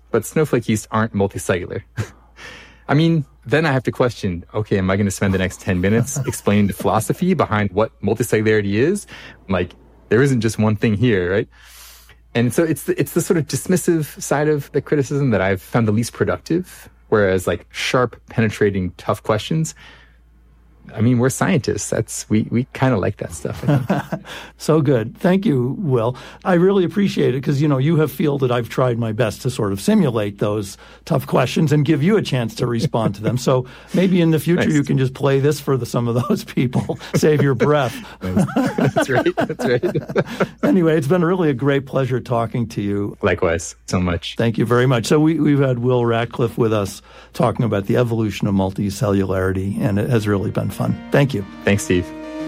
but snowflake yeast aren't multicellular. I mean, then I have to question, okay, am I going to spend the next 10 minutes explaining the philosophy behind what multicellularity is? Like, there isn't just one thing here, right? And so it's the sort of dismissive side of the criticism that I've found the least productive, whereas like sharp, penetrating, tough questions, I mean, we're scientists. We kind of like that stuff, I think. So good. Thank you, Will. I really appreciate it because, you have fielded, I've tried my best to sort of simulate those tough questions and give you a chance to respond to them. So maybe in the future you can just play this for some of those people. Save your breath. That's right. Anyway, it's been really a great pleasure talking to you. Likewise, so much. Thank you very much. So we've had Will Ratcliffe with us talking about the evolution of multicellularity, and it has really been fun. Thank you. Thanks, Steve.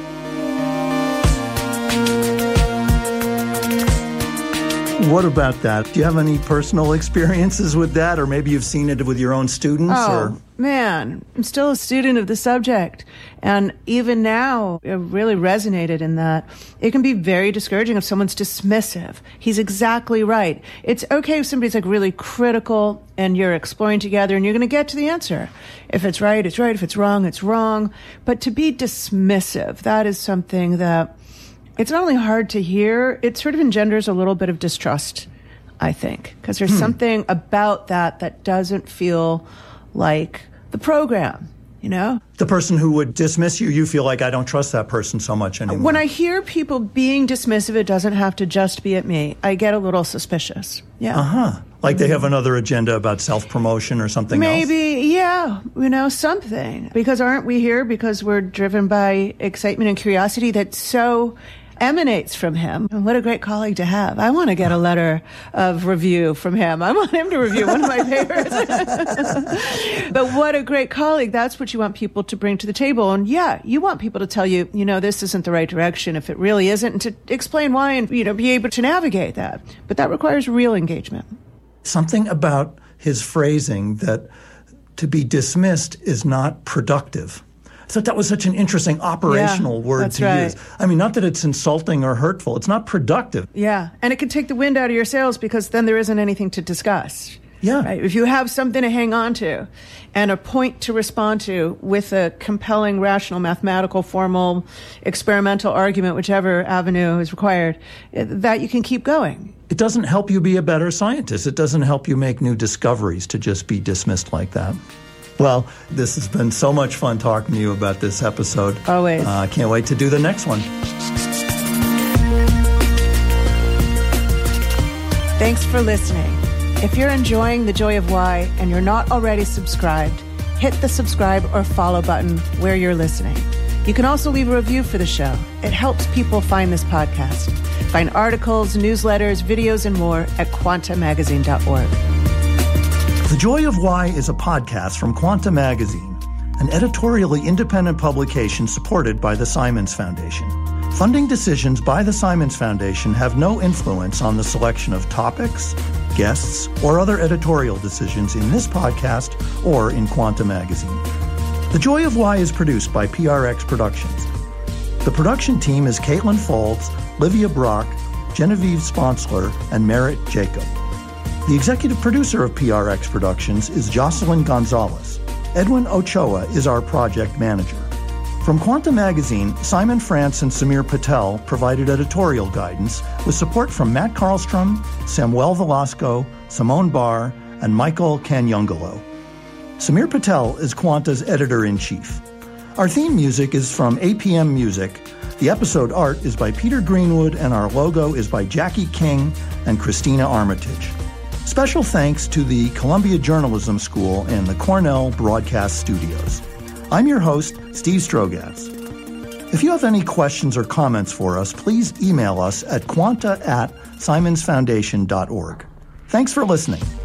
What about that? Do you have any personal experiences with that, or maybe you've seen it with your own students? Man, I'm still a student of the subject. And even now, it really resonated in that it can be very discouraging if someone's dismissive. He's exactly right. It's okay if somebody's like really critical and you're exploring together and you're going to get to the answer. If it's right, it's right. If it's wrong, it's wrong. But to be dismissive, that is something that it's not only hard to hear, it sort of engenders a little bit of distrust, I think, because there's something about that doesn't feel like the program, The person who would dismiss you, you feel like, I don't trust that person so much anymore. When I hear people being dismissive, it doesn't have to just be at me. I get a little suspicious. Yeah. Like they have another agenda about self-promotion or something else? Maybe, yeah, something. Because aren't we here because we're driven by excitement and curiosity that so emanates from him. And what a great colleague to have. I want to get a letter of review from him. I want him to review one of my papers. But what a great colleague. That's what you want people to bring to the table. And yeah, you want people to tell you, this isn't the right direction if it really isn't, and to explain why and, be able to navigate that. But that requires real engagement. Something about his phrasing that to be dismissed is not productive. I thought that was such an interesting operational word to use. I mean, not that it's insulting or hurtful. It's not productive. Yeah, and it can take the wind out of your sails because then there isn't anything to discuss. Yeah. Right? If you have something to hang on to and a point to respond to with a compelling, rational, mathematical, formal, experimental argument, whichever avenue is required, that you can keep going. It doesn't help you be a better scientist. It doesn't help you make new discoveries to just be dismissed like that. Well, this has been so much fun talking to you about this episode. Always. I can't wait to do the next one. Thanks for listening. If you're enjoying The Joy of Why and you're not already subscribed, hit the subscribe or follow button where you're listening. You can also leave a review for the show. It helps people find this podcast. Find articles, newsletters, videos, and more at quantamagazine.org. The Joy of Why is a podcast from Quanta Magazine, an editorially independent publication supported by the Simons Foundation. Funding decisions by the Simons Foundation have no influence on the selection of topics, guests, or other editorial decisions in this podcast or in Quanta Magazine. The Joy of Why is produced by PRX Productions. The production team is Caitlin Folds, Livia Brock, Genevieve Sponsler, and Merritt Jacob. The executive producer of PRX Productions is Jocelyn Gonzalez. Edwin Ochoa is our project manager. From Quanta Magazine, Simon France and Samir Patel provided editorial guidance with support from Matt Karlstrom, Samuel Velasco, Simone Barr, and Michael Canyungolo. Samir Patel is Quanta's editor-in-chief. Our theme music is from APM Music. The episode art is by Peter Greenwood, and our logo is by Jackie King and Christina Armitage. Special thanks to the Columbia Journalism School and the Cornell Broadcast Studios. I'm your host, Steve Strogatz. If you have any questions or comments for us, please email us at quanta@simonsfoundation.org. Thanks for listening.